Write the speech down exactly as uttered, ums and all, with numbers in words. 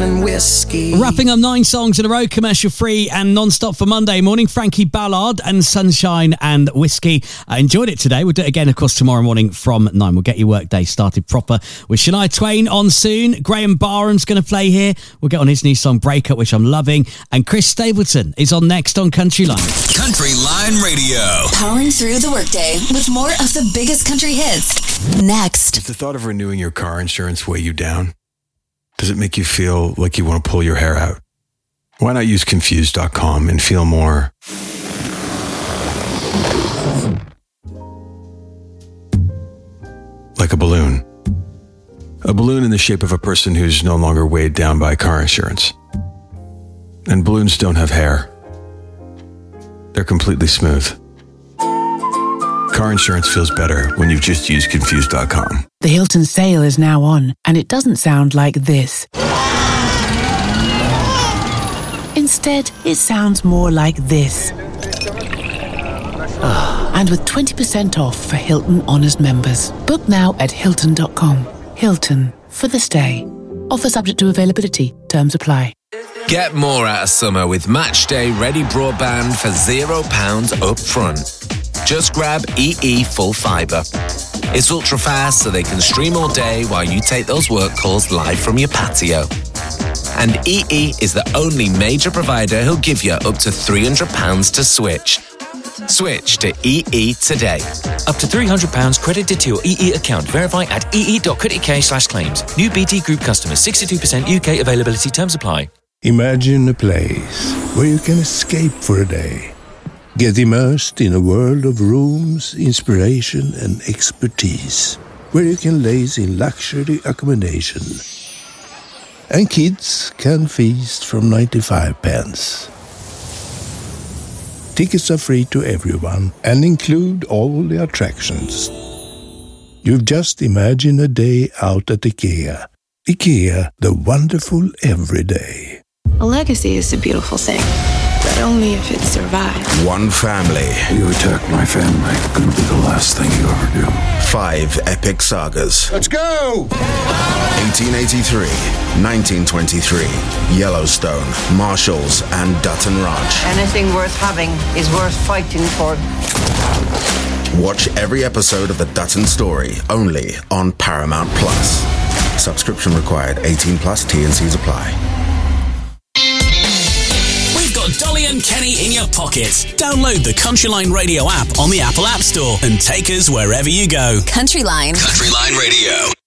and whiskey. Wrapping up nine songs in a row, commercial free and non-stop for Monday morning. Frankie Ballard and Sunshine and Whiskey. I enjoyed it today. We'll do it again, of course, tomorrow morning from nine. We'll get your workday started proper with Shania Twain on soon. Graham Barham's going to play here. We'll get on his new song Breakup, which I'm loving. And Chris Stapleton is on next on Country Line. Country Line Radio. Powering through the workday with more of the biggest country hits. Next. Does the thought of renewing your car insurance weigh you down? Does it make you feel like you want to pull your hair out? Why not use Confused dot com and feel more like a balloon? A balloon in the shape of a person who's no longer weighed down by car insurance. And balloons don't have hair. They're completely smooth. Car insurance feels better when you've just used Confused dot com. The Hilton sale is now on, and it doesn't sound like this. Instead, it sounds more like this. And with twenty percent off for Hilton Honors members. Book now at Hilton dot com. Hilton, for the stay. Offer subject to availability. Terms apply. Get more out of summer with Matchday Ready Broadband for zero pounds up front. Just grab E E Full Fibre. It's ultra fast so they can stream all day while you take those work calls live from your patio. And E E is the only major provider who'll give you up to three hundred pounds to switch. Switch to E E today. Up to three hundred pounds credited to your E E account. Verify at ee dot co dot uk slash claims. New B T Group customers. sixty-two percent U K availability. Terms apply. Imagine a place where you can escape for a day. Get immersed in a world of rooms, inspiration and expertise. Where you can laze in luxury accommodation. And kids can feast from ninety-five pence. Tickets are free to everyone and include all the attractions. You've just imagined a day out at IKEA. IKEA, the wonderful everyday. A legacy is a beautiful thing, but only if it survives. One family. You attack my family, gonna be the last thing you ever do. Five epic sagas. Let's go! eighteen eighty-three, nineteen twenty-three, Yellowstone, Marshalls, and Dutton Ranch. Anything worth having is worth fighting for. Watch every episode of The Dutton Story, only on Paramount Plus. Subscription required. eighteen plus. T and C's apply. Dolly and Kenny in your pocket. Download the Country Line Radio app on the Apple App Store and take us wherever you go. Country Line. Country Line Radio.